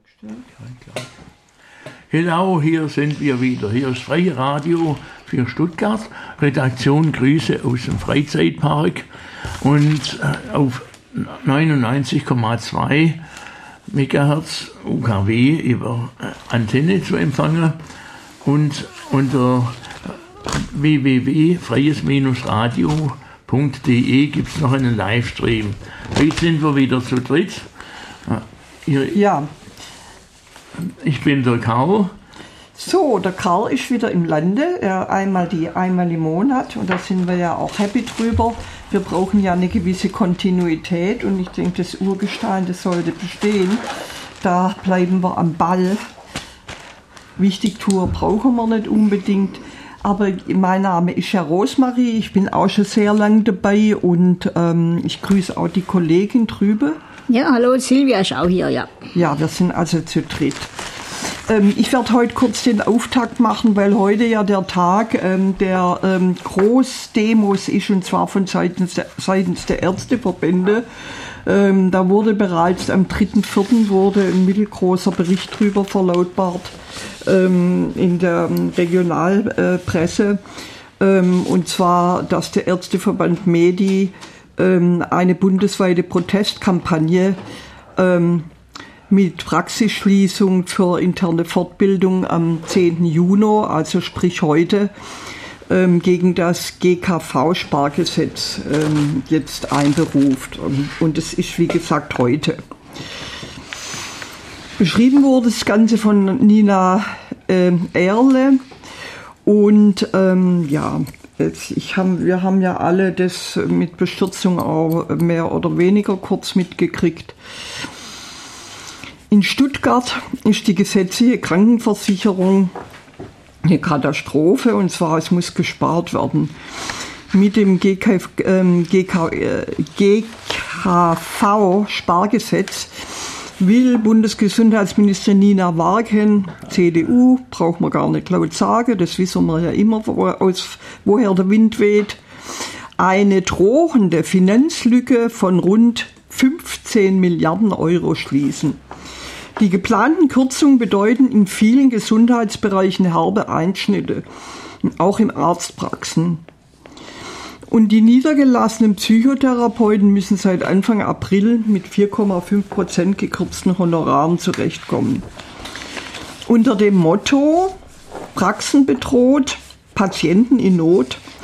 Genau, hier sind wir wieder. Hier ist Freie Radio für Stuttgart. Redaktion Grüße aus dem Freizeitpark. Und auf 99,2 MHz UKW über Antenne zu empfangen. Und unter www.freies-radio.de gibt es noch einen Livestream. Heute sind wir wieder zu dritt. Ja. Ich bin der Karl. So, der Karl ist wieder im Lande, einmal im Monat, und da sind wir ja auch happy drüber. Wir brauchen ja eine gewisse Kontinuität, und ich denke, das Urgestein, das sollte bestehen. Da bleiben wir am Ball. Wichtigtour brauchen wir nicht unbedingt, aber mein Name ist ja Rosmarie, ich bin auch schon sehr lang dabei, und ich grüße auch die Kollegin drüben. Ja, hallo, Silvia ist auch hier, ja. Ja, wir sind also zu dritt. Ich werde heute kurz den Auftakt machen, weil heute ja der Tag der Großdemos ist, und zwar von seitens der Ärzteverbände. Da wurde bereits am 3.4. wurde ein mittelgroßer Bericht drüber verlautbart in der Regionalpresse. Und zwar, dass der Ärzteverband MEDI eine bundesweite Protestkampagne mit Praxisschließung für interne Fortbildung am 10. Juni, also sprich heute, gegen das GKV-Spargesetz jetzt einberuft. Und es ist, wie gesagt, heute. Beschrieben wurde das Ganze von Nina Erle. Und ja, wir haben ja alle das mit Bestürzung auch mehr oder weniger kurz mitgekriegt. In Stuttgart ist die gesetzliche Krankenversicherung eine Katastrophe, und zwar es muss gespart werden. Mit dem GKV-Spargesetz will Bundesgesundheitsministerin Nina Warken, CDU, braucht man gar nicht laut sagen, das wissen wir ja immer, woher der Wind weht, eine drohende Finanzlücke von rund 15 Milliarden Euro schließen. Die geplanten Kürzungen bedeuten in vielen Gesundheitsbereichen herbe Einschnitte, auch in Arztpraxen. Und die niedergelassenen Psychotherapeuten müssen seit Anfang April mit 4,5% gekürzten Honoraren zurechtkommen. Unter dem Motto Praxen bedroht, Patienten in Not